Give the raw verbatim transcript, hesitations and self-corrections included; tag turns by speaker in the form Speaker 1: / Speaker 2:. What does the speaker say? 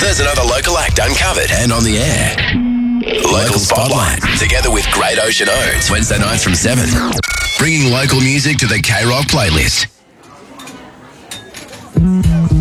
Speaker 1: There's another local act uncovered and on the air. Local Spotlight, together with Great Ocean Oats, Wednesday nights from seven. Bringing local music to the K-Rock playlist.